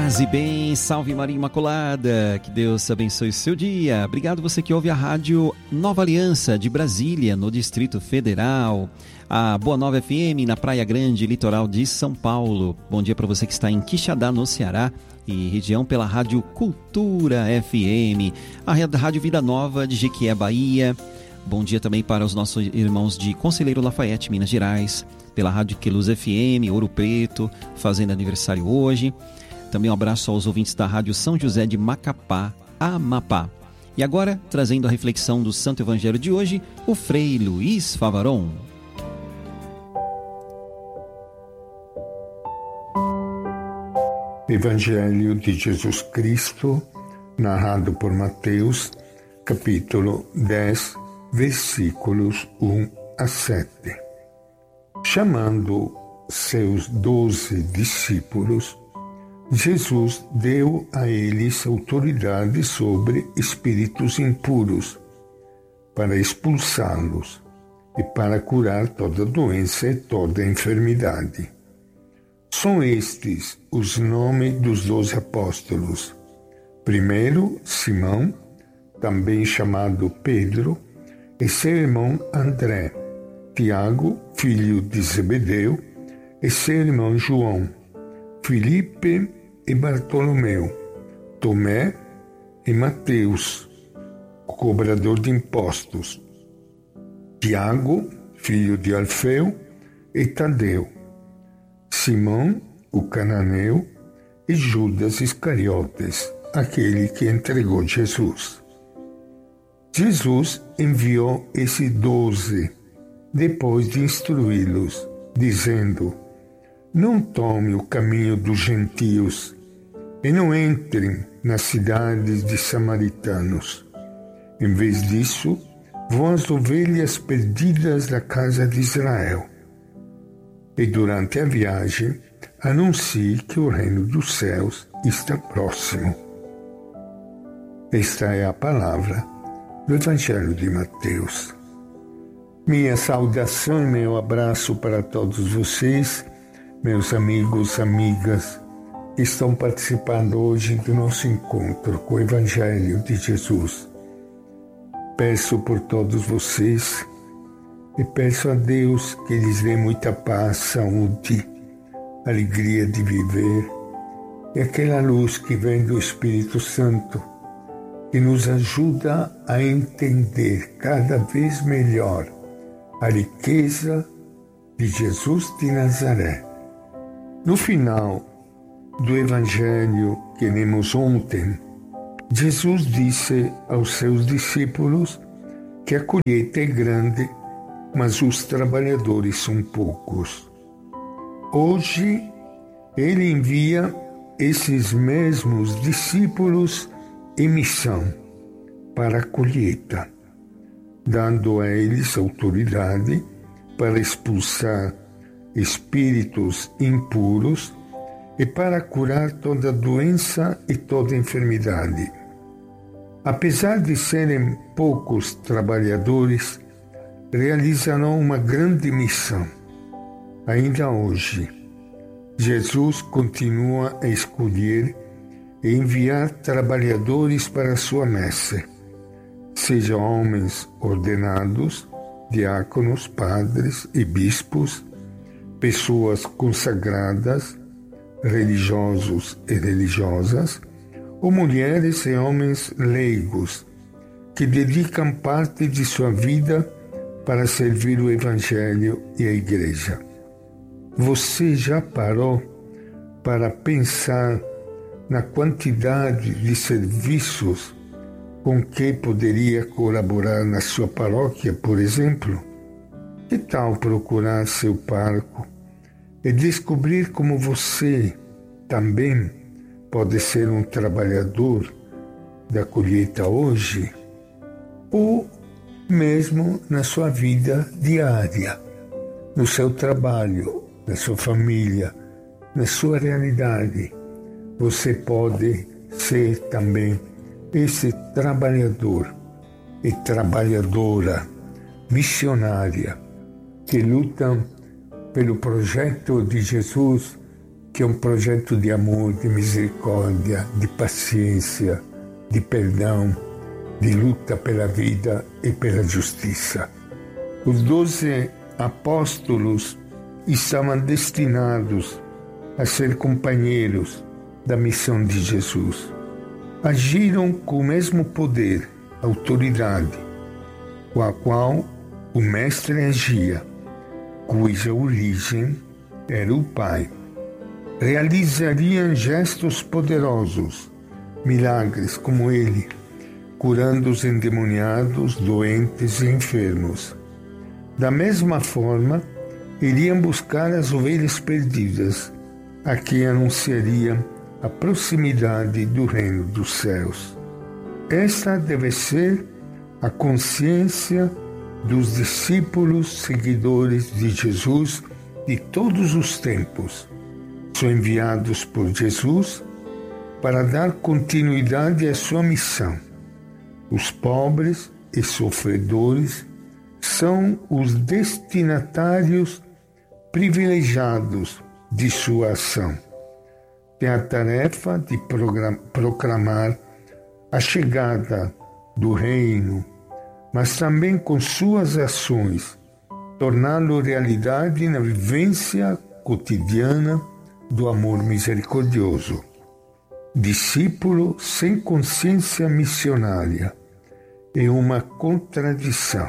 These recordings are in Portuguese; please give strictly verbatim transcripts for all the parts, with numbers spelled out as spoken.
Paz e bem, salve Maria Imaculada, que Deus abençoe o seu dia. Obrigado você que ouve a rádio Nova Aliança de Brasília, no Distrito Federal, a Boa Nova F M na Praia Grande, litoral de São Paulo. Bom dia para você que está em Quixadá, no Ceará, e região pela rádio Cultura F M, a rádio Vida Nova de Jequié, Bahia. Bom dia também para os nossos irmãos de Conselheiro Lafayette, Minas Gerais, pela rádio Queluz F M, Ouro Preto, fazendo aniversário hoje. Também um abraço aos ouvintes da Rádio São José de Macapá, Amapá. E agora, trazendo a reflexão do Santo Evangelho de hoje, o Frei Luiz Favaron. Evangelho de Jesus Cristo, narrado por Mateus, capítulo dez, versículos um a sete. Chamando seus doze discípulos, Jesus deu a eles autoridade sobre espíritos impuros, para expulsá-los e para curar toda doença e toda enfermidade. São estes os nomes dos doze apóstolos. Primeiro, Simão, também chamado Pedro, e seu irmão André, Tiago, filho de Zebedeu, e seu irmão João, Filipe e Bartolomeu, Tomé e Mateus, o cobrador de impostos, Tiago, filho de Alfeu, e Tadeu, Simão, o cananeu, e Judas Iscariotes, aquele que entregou Jesus. Jesus enviou esses doze, depois de instruí-los, dizendo: não tome o caminho dos gentios e não entrem nas cidades de samaritanos. Em vez disso, vão as ovelhas perdidas da casa de Israel. E durante a viagem, anuncie que o reino dos céus está próximo. Esta é a palavra do Evangelho de Mateus. Minha saudação e meu abraço para todos vocês, meus amigos, amigas, que estão participando hoje do nosso encontro com o Evangelho de Jesus. Peço por todos vocês e peço a Deus que lhes dê muita paz, saúde, alegria de viver e aquela luz que vem do Espírito Santo, que nos ajuda a entender cada vez melhor a riqueza de Jesus de Nazaré. No final do Evangelho que lemos ontem, Jesus disse aos seus discípulos que a colheita é grande, mas os trabalhadores são poucos. Hoje, ele envia esses mesmos discípulos em missão para a colheita, dando a eles autoridade para expulsar espíritos impuros e para curar toda doença e toda enfermidade. Apesar de serem poucos trabalhadores, realizarão uma grande missão. Ainda hoje, Jesus continua a escolher e enviar trabalhadores para a sua messe, sejam homens ordenados, diáconos, padres e bispos, pessoas consagradas, religiosos e religiosas, ou mulheres e homens leigos que dedicam parte de sua vida para servir o Evangelho e a Igreja. Você já parou para pensar na quantidade de serviços com que poderia colaborar na sua paróquia, por exemplo? Que tal procurar seu parco e descobrir como você também pode ser um trabalhador da colheita hoje, ou mesmo na sua vida diária, no seu trabalho, na sua família, na sua realidade. Você pode ser também esse trabalhador e trabalhadora missionária que lutam pelo projeto de Jesus que é um projeto de amor, de misericórdia, de paciência, de perdão, de luta pela vida e pela justiça. Os doze apóstolos estavam destinados a ser companheiros da missão de Jesus. Agiram com o mesmo poder, autoridade, com a qual o Mestre agia, cuja origem era o Pai. Realizariam gestos poderosos, milagres como ele, curando os endemoniados, doentes e enfermos. Da mesma forma, iriam buscar as ovelhas perdidas, a quem anunciariam a proximidade do reino dos céus. Esta deve ser a consciência dos discípulos seguidores de Jesus de todos os tempos. São enviados por Jesus para dar continuidade à sua missão. Os pobres e sofredores são os destinatários privilegiados de sua ação. Tem a tarefa de proclamar a chegada do reino, mas também com suas ações, torná-lo realidade na vivência cotidiana do amor misericordioso. Discípulo sem consciência missionária é uma contradição.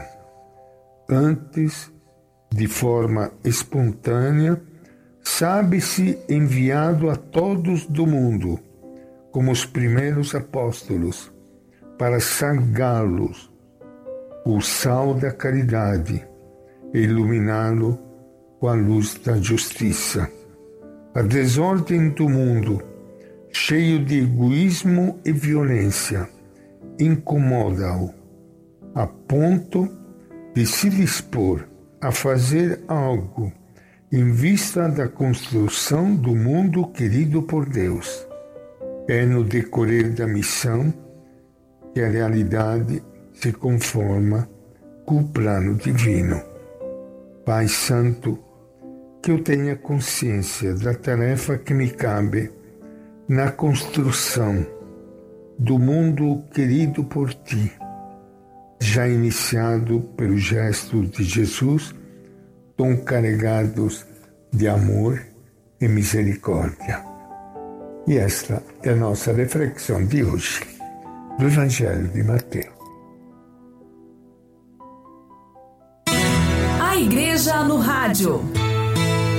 Antes, de forma espontânea, sabe-se enviado a todos do mundo, como os primeiros apóstolos, para sagá-los, o sal da caridade, e iluminá-lo com a luz da justiça. A desordem do mundo, cheio de egoísmo e violência, incomoda-o, a ponto de se dispor a fazer algo em vista da construção do mundo querido por Deus. É no decorrer da missão que a realidade se conforma com o plano divino. Pai Santo, que eu tenha consciência da tarefa que me cabe na construção do mundo querido por Ti, já iniciado pelo gesto de Jesus, tão carregados de amor e misericórdia. E esta é a nossa reflexão de hoje, do Evangelho de Mateus. A Igreja no Rádio.